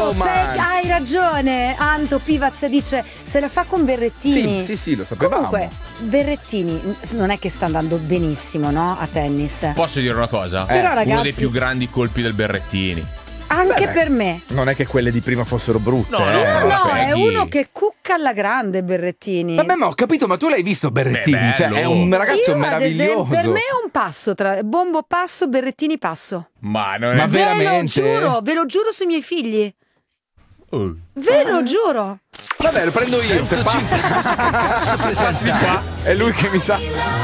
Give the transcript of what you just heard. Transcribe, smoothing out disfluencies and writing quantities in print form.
Hai ragione. Anto Pivaz dice se la fa con Berrettini. Sì, lo sapevamo. Comunque Berrettini non è che sta andando benissimo, no? A tennis. Posso dire una cosa? Però, ragazzi, uno dei più grandi colpi del Berrettini. Anche per me. Non è che quelle di prima fossero brutte. No, è uno che cucca alla grande Berrettini. Vabbè, ma ho capito, ma tu l'hai visto Berrettini? Cioè, è un ragazzo meraviglioso. Per me è un passo tra Bombo passo, Berrettini passo. Ma non è veramente? Ve lo giuro sui miei figli. Ve lo giuro. Vabbè, lo prendo io se passa. Se passi di qua. È lui che mi sa.